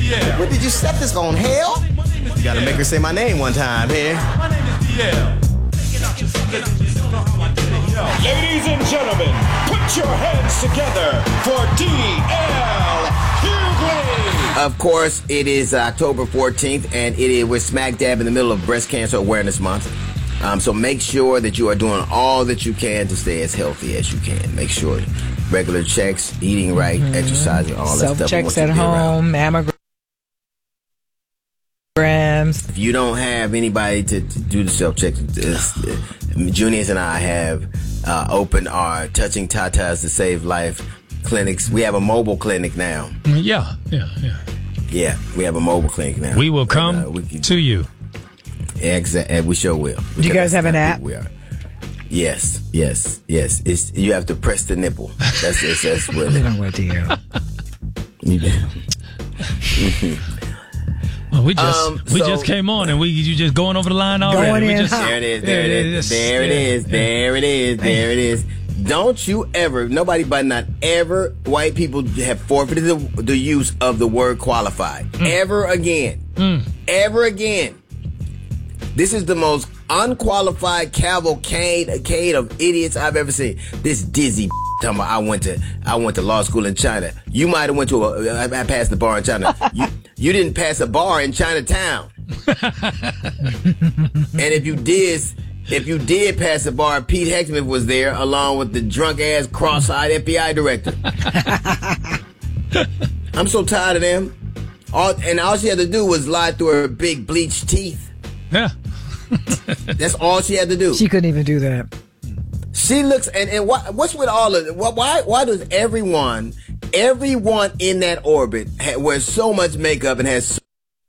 What did you set this on, hell? You gotta make her say my name one time here. My name is DL. Ladies and gentlemen, put your hands together for DL Hughley. Of course, it is October 14th, and we're smack dab in the middle of Breast Cancer Awareness Month. So make sure that you are doing all that you can to stay as healthy as you can. Make sure regular checks, eating right, exercising, all that stuff. Self-checks at home, mammograms. If you don't have anybody to do the self-checks, Juniors and I have opened our Touching Tatas to Save Life clinics. We have a mobile clinic now. Yeah, we have a mobile clinic now. We will come to you. Exactly, we sure will. Do you guys have an app? We are. Yes. You have to press the nipple. That's what. I don't know what to hear. Well, we just came on and you just going over the line already. There it is. Don't you ever, nobody but not ever, white people have forfeited the use of the word qualified. Ever again. Ever again. This is the most unqualified cavalcade of idiots I've ever seen. This dizzy talking about I went to law school in China. You might have went to I passed the bar in China. You didn't pass a bar in Chinatown. And if you did pass a bar, Pete Hecksman was there along with the drunk ass cross-eyed FBI director. I'm so tired of them. All she had to do was lie through her big bleached teeth. Yeah. That's all she had to do. She couldn't even do that. She looks and what's with all of it? Why does everyone in that orbit wears so much makeup and has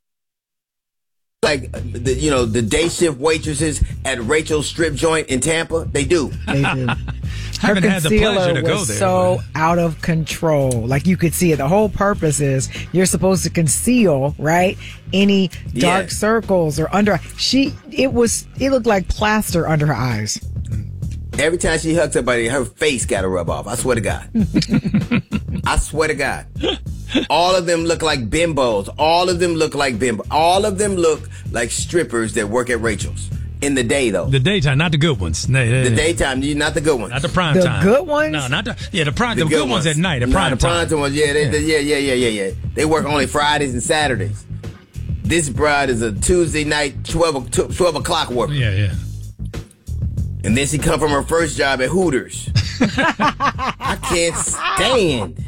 the day shift waitresses at Rachel's strip joint in Tampa? They do. Her concealer was so out of control. Like you could see it. The whole purpose is you're supposed to conceal, right? Any dark circles or under. It looked like plaster under her eyes. Every time she hugs somebody, her face got to rub off. I swear to God. I swear to God. All of them look like bimbos. All of them look like strippers that work at Rachel's. In the day, though. The daytime, not the good ones. The daytime, not the good ones. Not the prime time. The good ones? No, not the good ones at night. The prime time. Ones, yeah. They work only Fridays and Saturdays. This bride is a Tuesday night, 12 o'clock worker. Yeah. And then she come from her first job at Hooters. I can't stand.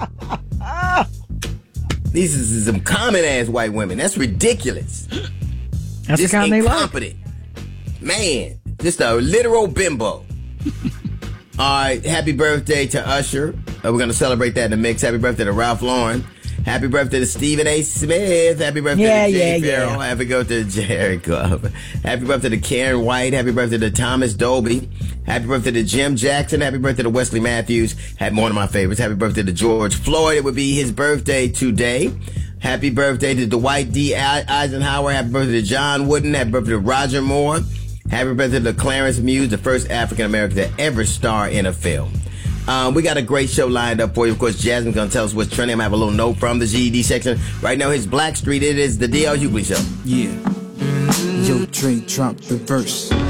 These is some common ass white women. That's ridiculous. That's just the kind they like. Incompetent. Man, just a literal bimbo. All right, happy birthday to Usher. We're going to celebrate that in the mix. Happy birthday to Ralph Lauren. Happy birthday to Stephen A. Smith. Happy birthday to Jay Farrell. Happy birthday to Jerry Club. Happy birthday to Karen White. Happy birthday to Thomas Dolby. Happy birthday to Jim Jackson. Happy birthday to Wesley Matthews. One of my favorites. Happy birthday to George Floyd. It would be his birthday today. Happy birthday to Dwight D. Eisenhower. Happy birthday to John Wooden. Happy birthday to Roger Moore. Happy birthday to Clarence Muse, the first African-American to ever star in a film. We got a great show lined up for you. Of course, Jasmine's going to tell us what's trending. I'm going to have a little note from the GED section. Right now, it's Black Street. It is the DL Hughley Show. Yeah. Yo, Dre dropped the verse.